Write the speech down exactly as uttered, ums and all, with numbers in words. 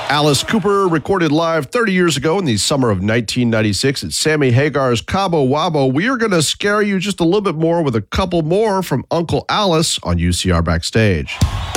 Alice Cooper recorded live thirty years ago in the summer of nineteen ninety-six at Sammy Hagar's Cabo Wabo. We are going to scare you just a little bit more with a couple more from Uncle Alice on U C R Backstage.